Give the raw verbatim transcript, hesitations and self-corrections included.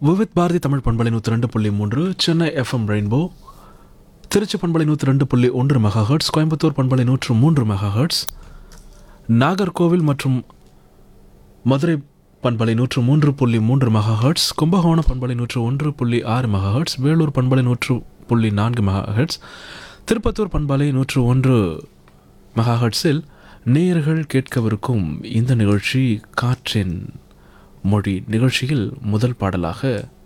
விவித் பாரதி தமிழ் பண்பலை நூற்றி ரெண்டு புள்ளி மூன்று, சென்னை எஃப்எம் ரெயின்போ, திருச்சி பண்பலை நூற்றி ரெண்டு புள்ளி ஒன்று மெகா ஹெர்ட்ஸ், கோயம்புத்தூர் பண்பலை நூற்று மூன்று மெகா ஹெர்ட்ஸ், நாகர்கோவில் மற்றும் மதுரை பண்பலை நூற்று மூன்று புள்ளி மூன்று மெகா ஹெர்ட்ஸ், கும்பகோணம் பண்பலை நூற்று ஒன்று புள்ளி ஆறு மெகா ஹெர்ட்ஸ், வேலூர் பண்பலை நூற்று புள்ளி நான்கு மெகா ஹெர்ட்ஸ், திருப்பத்தூர் பண்பலை நூற்று ஒன்று மெகா ஹெர்ட்ஸில் நேயர்கள் கேட்கவிருக்கும் இந்த நிகழ்ச்சி காற்றின் மொழி. நிகழ்ச்சியில் முதல் பாடலாக